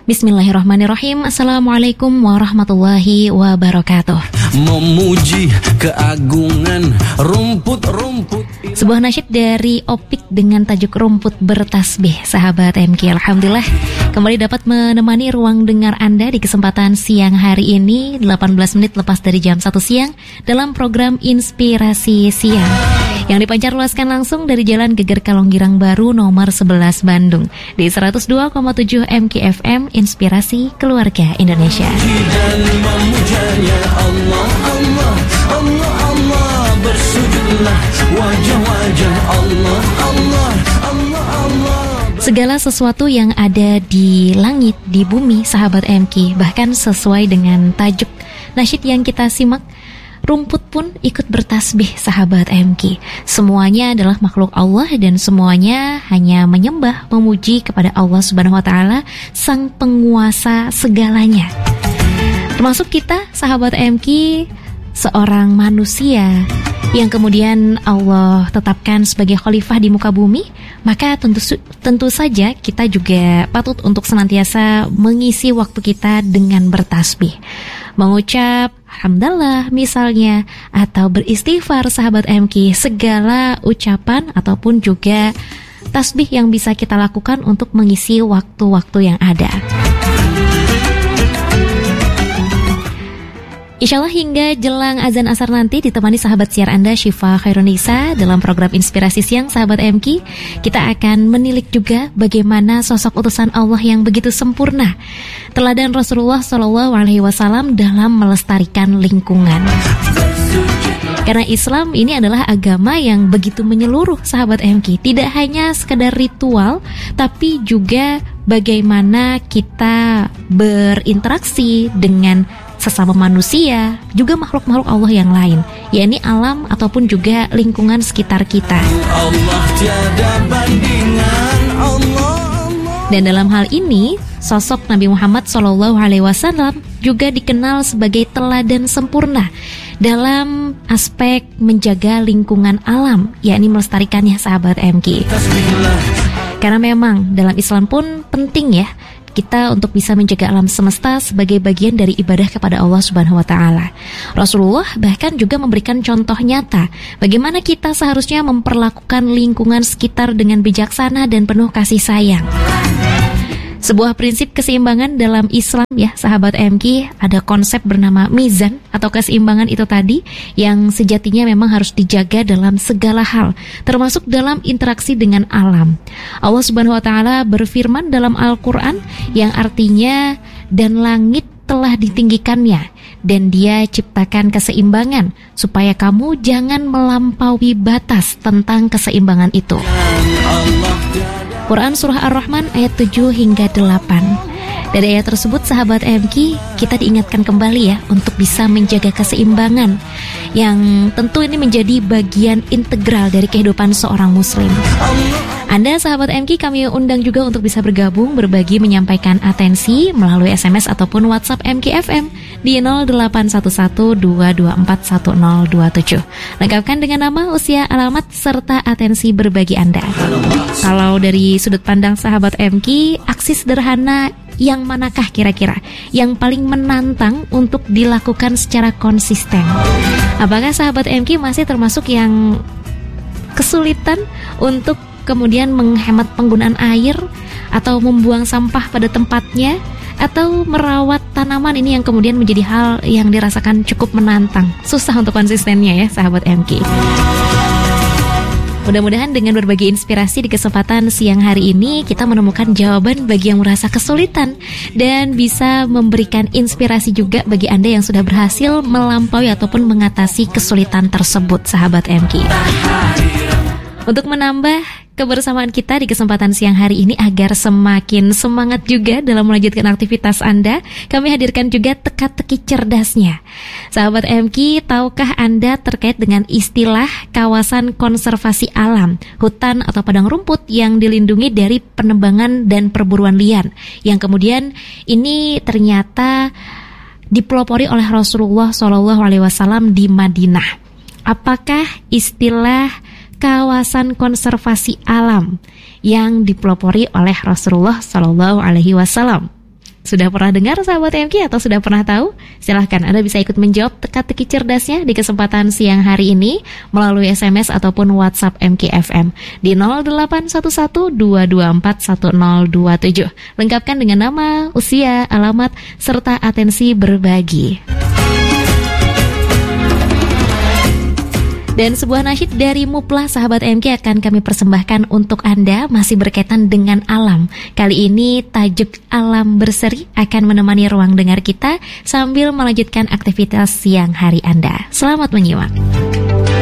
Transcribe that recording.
Bismillahirrahmanirrahim. Assalamualaikum warahmatullahi wabarakatuh. Memuji keagungan rumput-rumput. Sebuah nasyid dari Opik dengan tajuk Rumput Bertasbih. Sahabat MK, alhamdulillah kembali dapat menemani ruang dengar Anda di kesempatan siang hari ini, 18 menit lepas dari jam 1 siang, dalam program Inspirasi Siang yang dipancar luaskan langsung dari Jalan Geger Kalonggirang Baru nomor 11 Bandung di 102,7 MKFM, Inspirasi Keluarga Indonesia. Dan memujanya Allah, Allah, Allah, Allah, bersujudlah wajah-wajah Allah, Allah, Allah, Allah. Segala sesuatu yang ada di langit, di bumi, sahabat MK, bahkan sesuai dengan tajuk nasyid yang kita simak, rumput pun ikut bertasbih, sahabat MK. Semuanya adalah makhluk Allah dan semuanya hanya menyembah, memuji kepada Allah Subhanahu wa taala, sang penguasa segalanya. Termasuk kita, sahabat MK, seorang manusia yang kemudian Allah tetapkan sebagai khalifah di muka bumi, maka tentu saja kita juga patut untuk senantiasa mengisi waktu kita dengan bertasbih, mengucap alhamdulillah misalnya, atau beristighfar, sahabat MK. Segala ucapan ataupun juga tasbih yang bisa kita lakukan untuk mengisi waktu-waktu yang ada. Insyaallah hingga jelang azan asar nanti ditemani sahabat siar Anda Syifa Khairunisa dalam program Inspirasi Siang, sahabat MK. Kita akan menilik juga bagaimana sosok utusan Allah yang begitu sempurna, teladan Rasulullah SAW dalam melestarikan lingkungan. Karena Islam ini adalah agama yang begitu menyeluruh, sahabat MK. Tidak hanya sekedar ritual, tapi juga bagaimana kita berinteraksi dengan sesama manusia, juga makhluk-makhluk Allah yang lain, yakni alam ataupun juga lingkungan sekitar kita. Allah tiada bandingan, Allah. Dan dalam hal ini, sosok Nabi Muhammad SAW juga dikenal sebagai teladan sempurna dalam aspek menjaga lingkungan alam, yakni melestarikannya, sahabat MK. Karena memang dalam Islam pun penting ya kita untuk bisa menjaga alam semesta sebagai bagian dari ibadah kepada Allah Subhanahu wa taala. Rasulullah bahkan juga memberikan contoh nyata bagaimana kita seharusnya memperlakukan lingkungan sekitar dengan bijaksana dan penuh kasih sayang. Sebuah prinsip keseimbangan dalam Islam ya, sahabat MK, ada konsep bernama mizan atau keseimbangan itu tadi yang sejatinya memang harus dijaga dalam segala hal, termasuk dalam interaksi dengan alam. Allah Subhanahu wa taala berfirman dalam Al-Qur'an yang artinya, dan langit telah ditinggikannya dan Dia ciptakan keseimbangan supaya kamu jangan melampaui batas tentang keseimbangan itu. Quran Surah Ar-Rahman ayat 7 hingga 8. Dari ayat tersebut, sahabat MK, kita diingatkan kembali ya untuk bisa menjaga keseimbangan yang tentu ini menjadi bagian integral dari kehidupan seorang muslim. Anda, sahabat MK, kami undang juga untuk bisa bergabung, berbagi, menyampaikan atensi melalui SMS ataupun WhatsApp MKFM di 081122410027. Lengkapkan dengan nama, usia, alamat, serta atensi berbagi Anda. Kalau dari sudut pandang sahabat MK, aksi sederhana yang manakah kira-kira yang paling menantang untuk dilakukan secara konsisten? Apakah sahabat MK masih termasuk yang kesulitan untuk kemudian menghemat penggunaan air atau membuang sampah pada tempatnya, atau merawat tanaman ini yang kemudian menjadi hal yang dirasakan cukup menantang, susah untuk konsistennya ya, sahabat MK? Mudah-mudahan dengan berbagi inspirasi di kesempatan siang hari ini, kita menemukan jawaban bagi yang merasa kesulitan dan bisa memberikan inspirasi juga bagi Anda yang sudah berhasil melampaui ataupun mengatasi kesulitan tersebut, sahabat MK. Untuk menambah kebersamaan kita di kesempatan siang hari ini agar semakin semangat juga dalam melanjutkan aktivitas Anda, kami hadirkan juga teka-teki cerdasnya. Sahabat MK, tahukah Anda terkait dengan istilah kawasan konservasi alam, hutan atau padang rumput yang dilindungi dari penebangan dan perburuan liar, yang kemudian ini ternyata dipelopori oleh Rasulullah SAW di Madinah? Apakah istilah kawasan konservasi alam yang dipelopori oleh Rasulullah SAW Sudah pernah dengar sahabat MK atau sudah pernah tahu? Silahkan Anda bisa ikut menjawab teka-teki cerdasnya di kesempatan siang hari ini melalui SMS ataupun WhatsApp MKFM di 0811-224-1027. Lengkapkan dengan nama, usia, alamat, serta atensi berbagi. Dan sebuah nasyid dari Muplah sahabat MK akan kami persembahkan untuk Anda, masih berkaitan dengan alam. Kali ini tajuk Alam Berseri akan menemani ruang dengar kita sambil melanjutkan aktivitas siang hari Anda. Selamat menyimak.